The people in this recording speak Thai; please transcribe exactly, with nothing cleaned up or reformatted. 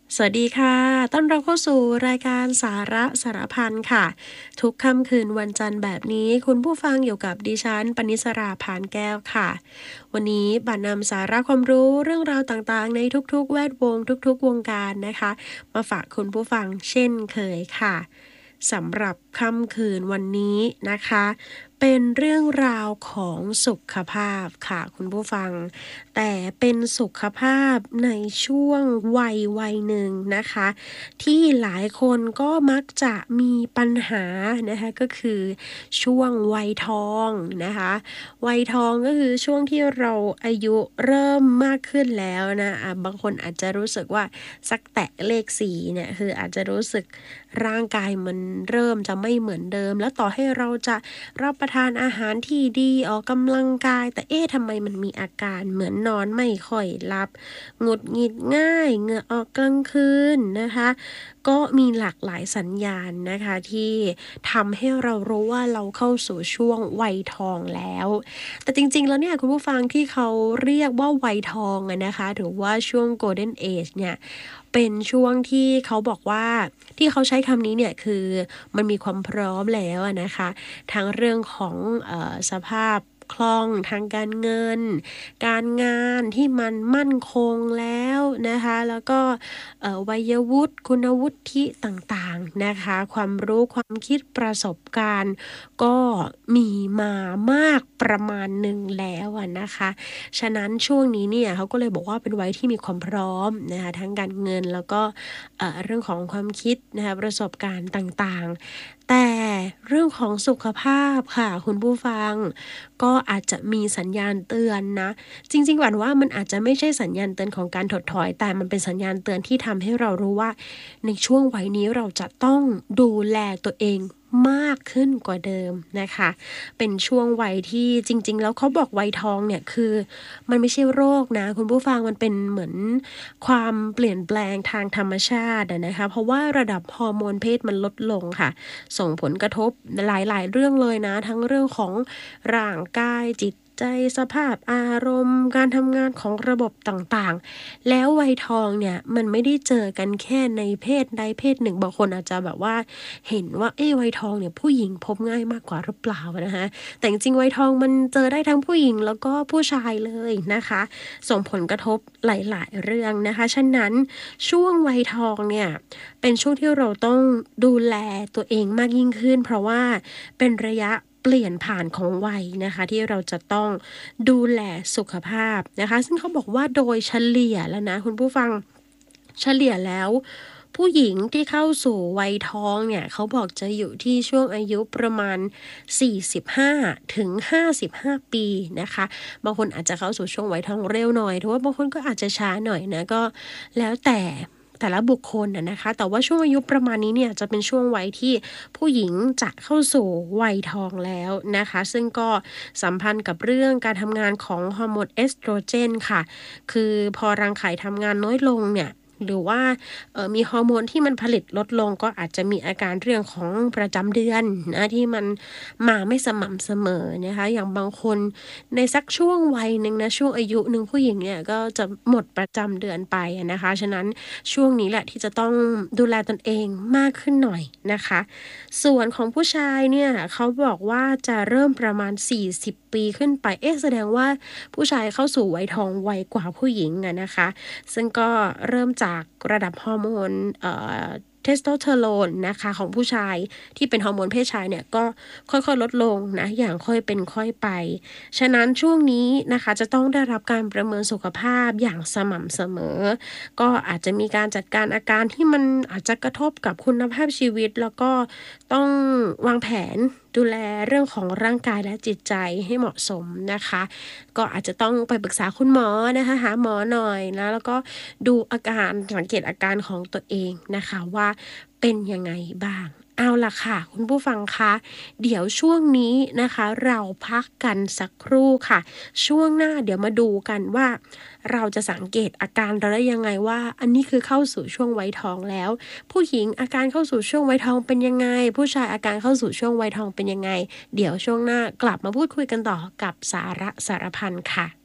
สวัสดีค่ะต้อนรับเข้าสู่รายการสาระสารพันค่ะทุกค่ำคืนวันจันทร์แบบนี้คุณผู้ฟังอยู่กับดิฉันปณิสราพานแก้วค่ะวันนี้บันนำสาระความรู้เรื่องราวต่างๆในทุกๆแวดวงทุกๆวงการนะคะมาฝากคุณผู้ฟังเช่นเคยค่ะสำหรับค่ำคืนวันนี้นะคะเป็นเรื่องราวของสุขภาพค่ะคุณผู้ฟัง แต่เป็นสุขภาพในช่วงวัยวัยหนึ่งนะคะที่หลายคนก็มักจะมีปัญหานะคะก็คือช่วงวัยทองนะคะวัยทองก็คือช่วงที่เราอายุเริ่มมากขึ้นแล้วนะอ่ะบางคนอาจจะรู้สึกว่าสักแตะเลขสี่เนี่ยคืออาจจะรู้สึกร่างกายมันเริ่มจะไม่เหมือนเดิมแล้วต่อให้เราจะรับประทานอาหารที่ดีออกกำลังกายแต่เอ๊ะทำไมมันมีอาการเหมือนนอนไม่ค่อยหลับหงุดหงิดง่ายเหงื่อออกกลางคืนนะคะก็มีหลากหลายสัญญาณนะคะที่ทำให้เรารู้ว่าเราเข้าสู่ช่วงวัยทองแล้วแต่จริงๆแล้วเนี่ยคุณผู้ฟังที่เขาเรียกว่าวัยทองอะนะคะหรือว่าช่วง Golden Age เนี่ยเป็นช่วงที่เขาบอกว่าที่เขาใช้คำนี้เนี่ยคือมันมีความพร้อมแล้วอะนะคะทั้งเรื่องของเออสภาพคล่องทางการเงินการงานที่มันมั่นคงแล้วนะคะแล้วก็เอ่อวัยวุฒิคุณวุฒิต่างๆนะคะความรู้ความคิดประสบการณ์ก็มีมามากประมาณหนึ่งแล้วอะนะคะฉะนั้นช่วงนี้เนี่ยเขาก็เลยบอกว่าเป็นวัยที่มีความพร้อมนะคะทั้งการเงินแล้วก็เอ่อเรื่องของความคิดนะคะประสบการณ์ต่างๆแต่เรื่องของสุขภาพค่ะคุณผู้ฟังก็อาจจะมีสัญญาณเตือนนะจริงๆหวันว่ามันอาจจะไม่ใช่สัญญาณเตือนของการถดถอยแต่มันเป็นสัญญาณเตือนที่ทำให้เรารู้ว่าในช่วงวัยนี้เราจะต้องดูแลตัวเองมากขึ้นกว่าเดิมนะคะเป็นช่วงวัยที่จริงๆแล้วเขาบอกวัยทองเนี่ยคือมันไม่ใช่โรคนะคุณผู้ฟังมันเป็นเหมือนความเปลี่ยนแปลงทางธรรมชาติอะนะคะเพราะว่าระดับฮอร์โมนเพศมันลดลงค่ะส่งผลกระทบหลายๆเรื่องเลยนะทั้งเรื่องของร่างกายจิตใจสภาพอารมณ์การทำงานของระบบต่างๆแล้ววัยทองเนี่ยมันไม่ได้เจอกันแค่ในเพศใดเพศหนึ่งบางคนอาจจะแบบว่าเห็นว่าเอ้วัยทองเนี่ยผู้หญิงพบง่ายมากกว่าหรือเปล่านะคะแต่จริงๆวัยทองมันเจอได้ทั้งผู้หญิงแล้วก็ผู้ชายเลยนะคะส่งผลกระทบหลายๆเรื่องนะคะฉะนั้นช่วงวัยทองเนี่ยเป็นช่วงที่เราต้องดูแลตัวเองมากยิ่งขึ้นเพราะว่าเป็นระยะเปลี่ยนผ่านของวัยนะคะที่เราจะต้องดูแลสุขภาพนะคะซึ่งเขาบอกว่าโดยเฉลี่ยแล้วนะคุณผู้ฟังเฉลี่ยแล้วผู้หญิงที่เข้าสู่วัยทองเนี่ยเขาบอกจะอยู่ที่ช่วงอายุประมาณสี่สิบห้าถึงห้าสิบห้าปีนะคะบางคนอาจจะเข้าสู่ช่วงวัยทองเร็วหน่อยหรือว่าบางคนก็อาจจะช้าหน่อยนะก็แล้วแต่แต่ละบุคคลนะคะแต่ว่าช่วงอายุประมาณนี้เนี่ยจะเป็นช่วงวัยที่ผู้หญิงจะเข้าสู่วัยทองแล้วนะคะซึ่งก็สัมพันธ์กับเรื่องการทำงานของฮอร์โมนเอสโตรเจนค่ะคือพอรังไข่ทำงานน้อยลงเนี่ยหรือว่าเอ่อมีฮอร์โมนที่มันผลิตลดลงก็อาจจะมีอาการเรื่องของประจำเดือนนะที่มันมาไม่สม่ำเสมอนะคะอย่างบางคนในสักช่วงวัยหนึ่งนะช่วงอายุหนึ่งผู้หญิงเนี่ยก็จะหมดประจำเดือนไปนะคะฉะนั้นช่วงนี้แหละที่จะต้องดูแลตนเองมากขึ้นหน่อยนะคะส่วนของผู้ชายเนี่ยเขาบอกว่าจะเริ่มประมาณสี่สิบปีขึ้นไปเอ๊ะแสดงว่าผู้ชายเข้าสู่วัยทองไวกว่าผู้หญิงอะนะคะซึ่งก็เริ่มจากระดับฮอร์โมนเอ่อเทสโทสเตอโรนนะคะของผู้ชายที่เป็นฮอร์โมนเพศชายเนี่ยก็ค่อยๆลดลงนะอย่างค่อยเป็นค่อยไปฉะนั้นช่วงนี้นะคะจะต้องได้รับการประเมินสุขภาพอย่างสม่ำเสมอก็อาจจะมีการจัดการอาการที่มันอาจจะกระทบกับคุณภาพชีวิตแล้วก็ต้องวางแผนดูแลเรื่องของร่างกายและจิตใจให้เหมาะสมนะคะก็อาจจะต้องไปปรึกษาคุณหมอนะคะหาหมอหน่อยนะแล้วก็ดูอาการสังเกตอาการของตัวเองนะคะว่าเป็นยังไงบ้างเอาล่ะค่ะคุณผู้ฟังคะเดี๋ยวช่วงนี้นะคะเราพักกันสักครู่ค่ะช่วงหน้าเดี๋ยวมาดูกันว่าเราจะสังเกตอาการเราได้ยังไงว่าอันนี้คือเข้าสู่ช่วงวัยทองแล้วผู้หญิงอาการเข้าสู่ช่วงวัยทองเป็นยังไงผู้ชายอาการเข้าสู่ช่วงวัยทองเป็นยังไงเดี๋ยวช่วงหน้ากลับมาพูดคุยกันต่อกับสาระสารพันค่ะ